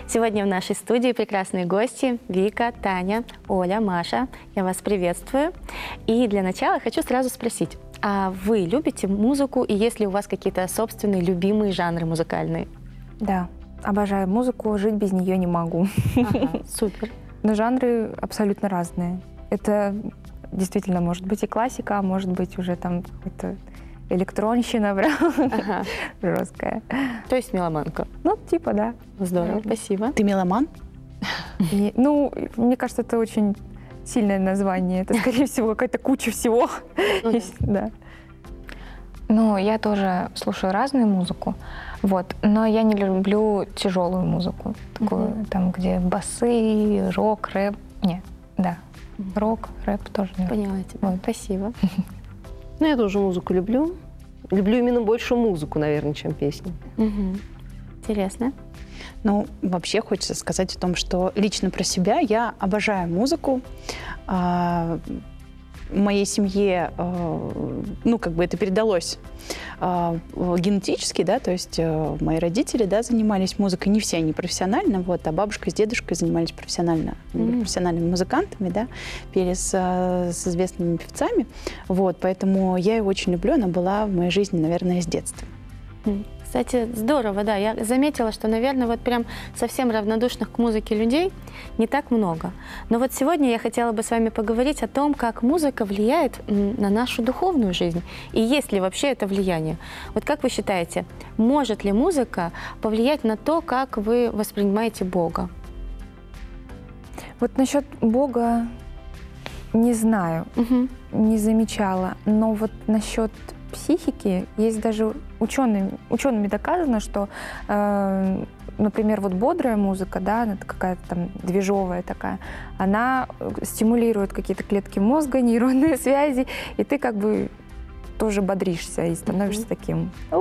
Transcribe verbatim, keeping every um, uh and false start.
Сегодня в нашей студии прекрасные гости Вика, Таня, Оля, Маша. Я вас приветствую. И для начала хочу сразу спросить, а вы любите музыку и есть ли у вас какие-то собственные любимые жанры музыкальные? Да, обожаю музыку, жить без нее не могу. Ага, супер. Но жанры абсолютно разные. Это действительно может быть и классика, а может быть уже там какая-то электронщина прям Ага. жесткая. То есть меломанка. Ну, типа, да. Здорово, спасибо. Ты меломан? И, ну, мне кажется, это очень сильное название. Это, скорее всего, какая-то куча всего. Ну да. И- Да. Ну, я тоже слушаю разную музыку, вот, но я не люблю тяжелую музыку, такую, Мгм. там, где басы, рок, рэп. Не, да, рок, рэп тоже не люблю. Поняла тебя. Вот. Спасибо. Ну, я тоже музыку люблю. Люблю именно больше музыку, наверное, чем песни. Мгм. Интересно. Ну, вообще хочется сказать о том, что лично про себя я обожаю музыку. А, В моей семье, э, ну, как бы это передалось э, генетически, да, то есть э, мои родители, да, занимались музыкой, не все они профессионально, вот, а бабушка с дедушкой занимались профессионально, они были Мгм. профессиональными музыкантами, да, пели с, э, с известными певцами, вот, поэтому я ее очень люблю, она была в моей жизни, наверное, с детства. М. Кстати, здорово, да. Я заметила, что, наверное, вот прям совсем равнодушных к музыке людей не так много. Но вот сегодня я хотела бы с вами поговорить о том, как музыка влияет м, на нашу духовную жизнь. И есть ли вообще это влияние? Вот как вы считаете, может ли музыка повлиять на то, как вы воспринимаете Бога? Вот насчет Бога не знаю, Мгм. не замечала. Но вот насчет психики есть даже ученые, учеными доказано, что, э, например, вот бодрая музыка, да, она какая-то там движовая такая, она э, стимулирует какие-то клетки мозга, нейронные связи, и ты как бы тоже бодришься и становишься Мгм. таким